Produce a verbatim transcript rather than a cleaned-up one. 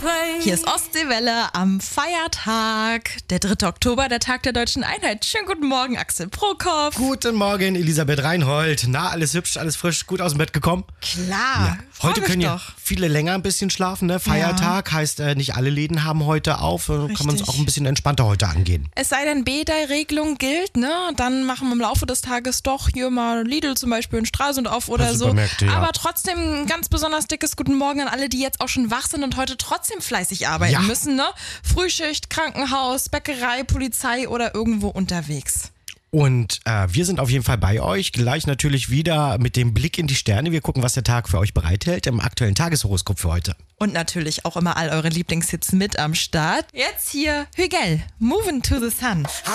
Hier ist Ostseewelle am Feiertag, der dritte Oktober, der Tag der Deutschen Einheit. Schönen guten Morgen, Axel Prokop. Guten Morgen, Elisabeth Reinhold. Na, alles hübsch, alles frisch, gut aus dem Bett gekommen? Klar, Ja. Heute können ja doch. viele länger ein bisschen schlafen, ne? Feiertag heißt, äh, nicht alle Läden haben heute auf. Äh, Kann man es Richtig. auch ein bisschen entspannter heute angehen. Es sei denn, B-Regelung gilt, ne? Dann machen wir im Laufe des Tages doch hier mal Lidl zum Beispiel in Stralsund auf oder so. Supermärkte, ja. Aber trotzdem ein ganz besonders dickes Guten Morgen an alle, die jetzt auch schon wach sind und heute trotzdem fleißig arbeiten Ja. müssen, ne? Frühschicht, Krankenhaus, Bäckerei, Polizei oder irgendwo unterwegs. Und äh, wir sind auf jeden Fall bei euch. Gleich natürlich wieder mit dem Blick in die Sterne. Wir gucken, was der Tag für euch bereithält im aktuellen Tageshoroskop für heute. Und natürlich auch immer all eure Lieblingshits mit am Start. Jetzt hier Hügel, Moving to the Sun.